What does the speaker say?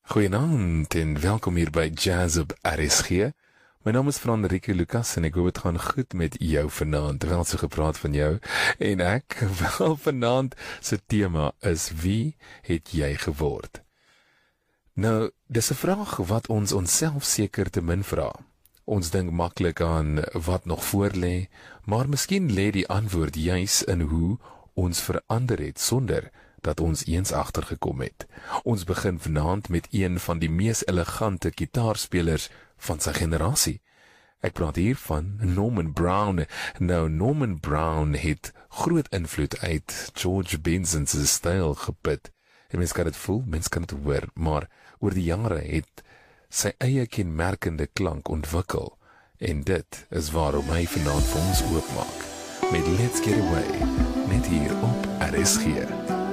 Goeienaand en welkom hier by Jazz op RSG. My naam is Frederike Lucas en ek hoop het gaan goed met jou vanaand, terwyl so gepraat van jou en ek, wel vanaand se tema is wie het jy geword? Nou, dis 'n vraag wat ons onsself seker te min vra. Ons dink maklik aan wat nog voor lê, maar miskien lê die antwoord juis in hoe ons verander het sonder dat ons eens agtergekom het. Ons begin vanaand met een van die mees elegante gitaarspelers van sy generasie. Ek praat hier van Norman Brown. Nou, Norman Brown het groot invloed uit George Benson se styl geput. En mens kan dit voel, mens kan dit hoor, maar oor die jare het sy eie kenmerkende klank ontwikkel. En dit is waarom hy vanaand vir ons oopmaak met Let's Get Away, net hier op RSG.